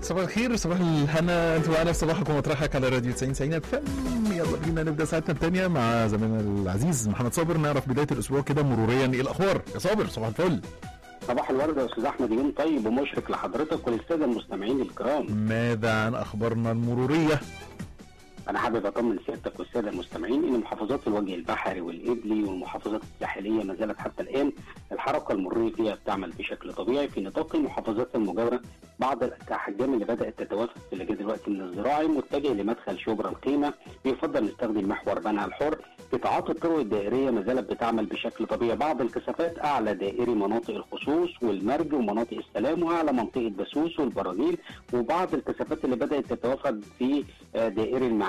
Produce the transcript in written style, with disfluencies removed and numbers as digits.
صباح الخير، صباح الهنا، انتوا معانا في صباحكم ومطرحك على راديو 90 اف ام. يلا بينا نبدا ساعتنا الثانيه مع زميلنا العزيز محمد صابر. نعرف بدايه الاسبوع كده مروريا ايه الاخبار يا صابر؟ صباح الفل. صباح الورد يا استاذ احمد، يوم طيب ومشرق لحضرتك وللساده المستمعين الكرام. ماذا عن اخبارنا المروريه؟ انا حابب اطمن سيادتك والساده المستمعين ان محافظات الوجه البحري والإبلي والمحافظات الساحليه ما زالت حتى الان الحركه المروريه فيها بتعمل بشكل طبيعي. في نطاق المحافظات المجاوره بعض الاحجام اللي بدات تتوافد اللي جاء دلوقتي من الزراعي متجه لمدخل شبرا الخيمه، بيفضل نستخدم محور بنها الحر. قطاعات الطرق الدائريه ما زالت بتعمل بشكل طبيعي. بعض الكثافات اعلى دائري مناطق الخصوص والمرج ومناطق السلام، واعلى منطقه بسوس والبراجيل، وبعض الكثافات اللي بدات تتوافد في دائري